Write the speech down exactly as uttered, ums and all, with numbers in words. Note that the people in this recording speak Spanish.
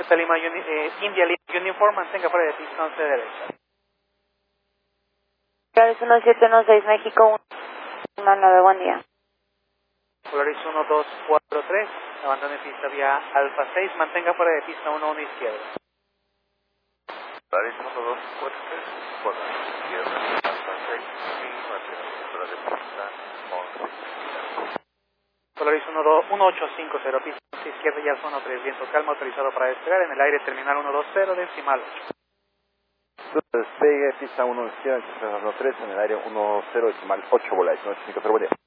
Lima, Uni, eh, India Lima Uniform, mantenga fuera de pista once derecha. Polaris uno siete uno seis México uno nueve, buen día. Polaris uno dos cuatro tres, abandone pista vía Alfa seis, mantenga fuera de pista uno uno izquierda. Polaris uno dos cuatro tres, fuera izquierda, Alfa seis y mantenga fuera de pista once izquierda. Polaris uno ocho cinco cero, pista once izquierda y Alfa uno tres, viento calma, autorizado para despegar en el aire, terminal uno dos cero, decimal ocho. Despegue, pista uno izquierda, uno tres en el aire uno cero decimal ocho, Volaris uno ocho cinco cero, buen día.